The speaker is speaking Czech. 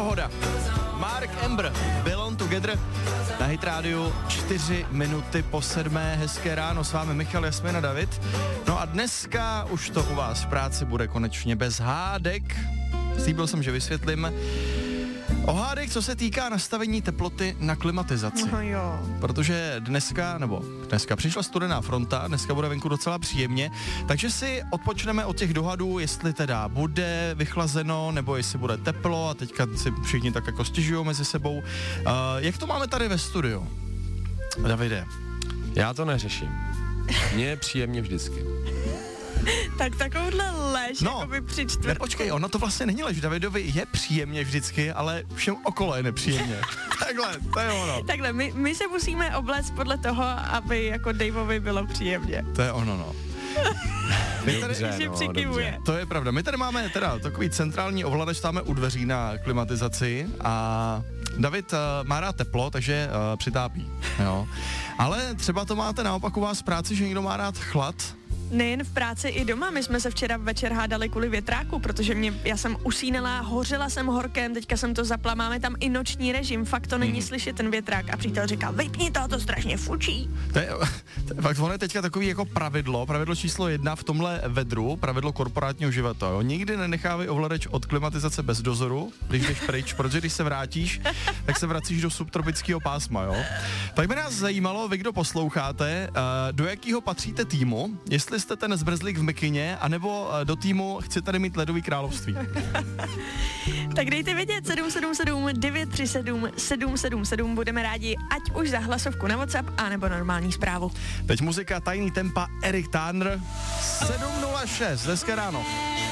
Pohoda. Mark Ember, Belong Together na Hit Radio, 4 minuty po 7. Hezké ráno, s vámi Michal, Jasmina, David. No a dneska už to u vás v práci bude konečně bez hádek. Slíbil jsem, že vysvětlím. O hádek, co se týká nastavení teploty na klimatizaci. No jo. Protože dneska přišla studená fronta, dneska bude venku docela příjemně, takže si odpočneme od těch dohadů, jestli teda bude vychlazeno, nebo jestli bude teplo a teďka si všichni tak jako stěžují mezi sebou. Jak to máme tady ve studiu? Davide. Já to neřeším. Mně je příjemně vždycky. Tak takovouhle lež, jakoby při čtvrtku. Počkej, ono to vlastně není lež. Davidovi je příjemně vždycky, ale všem okolo je nepříjemně. Takhle, to je ono. Takhle, my se musíme obléct podle toho, aby jako Daveovi bylo příjemně. To je ono, no. Přikivuje. To je pravda. My tady máme teda takový centrální ovladač, máme u dveří na klimatizaci a David má rád teplo, takže přitápí. Jo. Ale třeba to máte naopak u vás v práci, že někdo má rád chlad. Nejen v práci, i doma. My jsme se včera večer hádali kvůli větráku, protože já jsem usínala, hořela jsem horkem, teďka jsem to zapla, máme tam i noční režim, fakt to není slyšet ten větrák a přítel říká, vypni to strašně fučí. To je fakt, ono je teďka takový jako pravidlo číslo 1 v tomhle vedru, pravidlo korporátního života. Jo. Nikdy nenechávej ovladač od klimatizace bez dozoru, když jdeš pryč, protože když se vrátíš, tak se vracíš do subtropického pásma, jo. Tak by nás zajímalo, vy kdo posloucháte, do jakého patříte týmu, jestli jste ten zbrzlík v mikině, anebo do týmu chci tady mít ledový království. Tak dejte vědět 777 937 777, budeme rádi, ať už za hlasovku na WhatsApp, anebo normální zprávu. Teď muzika Tajný tempa, Eric Tanner, 7:06, hezké ráno.